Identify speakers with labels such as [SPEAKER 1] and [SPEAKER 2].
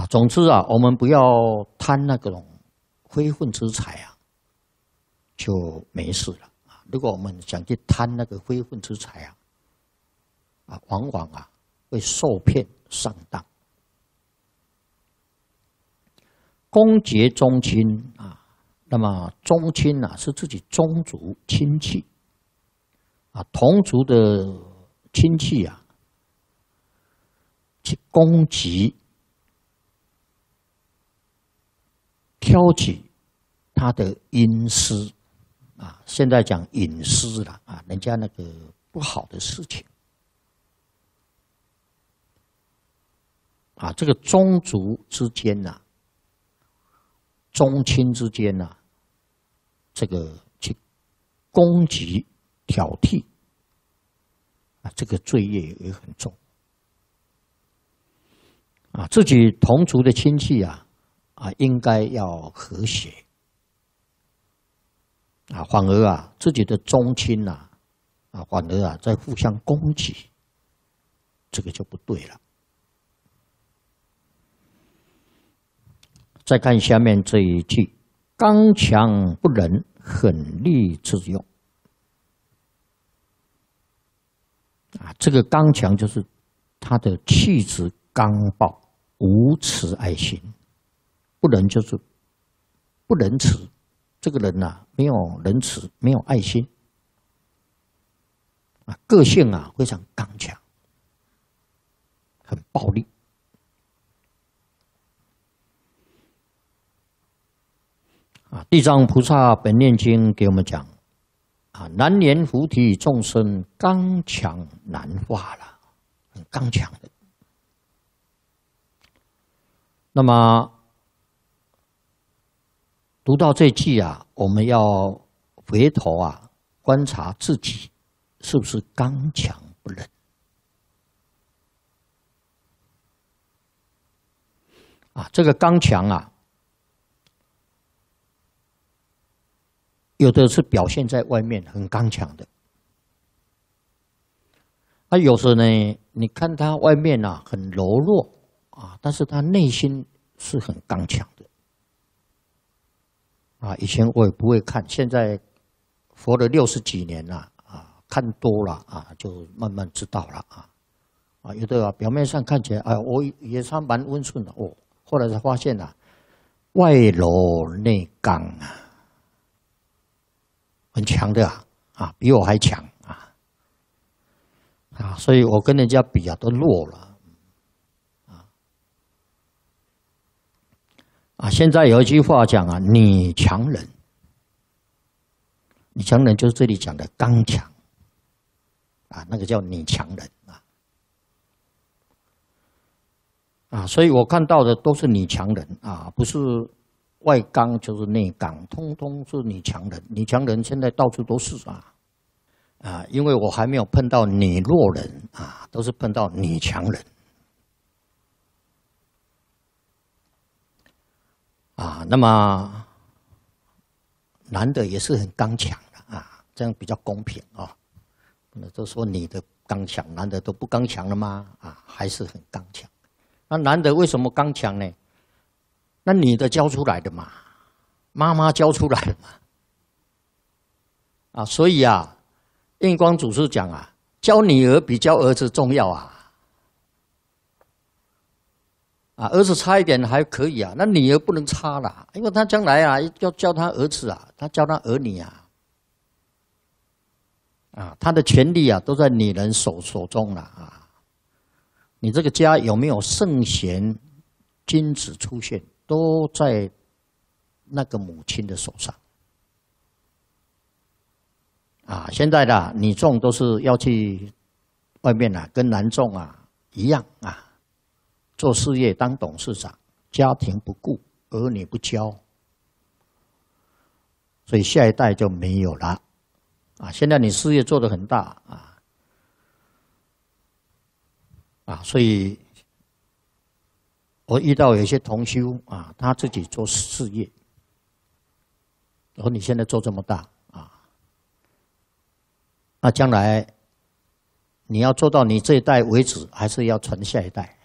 [SPEAKER 1] 总之啊，我们不要贪那种非分之财啊，就没事了啊。如果我们想去贪那个非分之财往往会受骗上当。公结宗亲那么宗亲是自己宗族亲戚同族的亲戚去攻击、挑起他的阴私现在讲隐私了人家那个不好的事情这个宗族之间宗亲之间这个去攻击、挑剔这个罪业也很重自己同族的亲戚应该要和谐反而自己的宗亲反而在互相攻击，这个就不对了。再看下面这一句：刚强不仁，狠戾自用。这个刚强就是他的气质刚暴，无慈爱心；不仁就是不仁慈。这个人没有仁慈，没有爱心，个性非常刚强，很暴力。地藏菩萨本愿经给我们讲难言菩提众生刚强难化了，很刚强的。那么读到这句我们要回头观察自己是不是刚强不仁这个刚强有的是表现在外面很刚强的，有时呢，你看他外面很柔弱但是他内心是很刚强的。以前我也不会看，现在活了60几年了看多了就慢慢知道了有的表面上看起来我也是蛮温顺的后来才发现外柔内刚很强的比我还强所以我跟人家比都弱了现在有一句话讲女强人，女强人就是这里讲的刚强那个叫女强人所以我看到的都是女强人不是外刚就是内刚，通通是女强人。女强人现在到处都是因为我还没有碰到女弱人都是碰到女强人那么男的也是很刚强的这样比较公平不能都说你的刚强，男的都不刚强了吗？还是很刚强。那男的为什么刚强呢？那女的教出来的嘛，妈妈教出来的嘛所以印光祖师讲教女儿比教儿子重要儿子差一点还可以那女儿不能差了，因为他将来要教他儿子他教他儿女他的权利都在女人手中了你这个家有没有圣贤君子出现，都在那个母亲的手上现在的女众都是要去外面跟男众一样做事业当董事长，家庭不顾，儿女不教，所以下一代就没有了现在你事业做得很大所以我遇到有一些同修他自己做事业，然后你现在做这么大那将来你要做到你这一代为止，还是要传下一代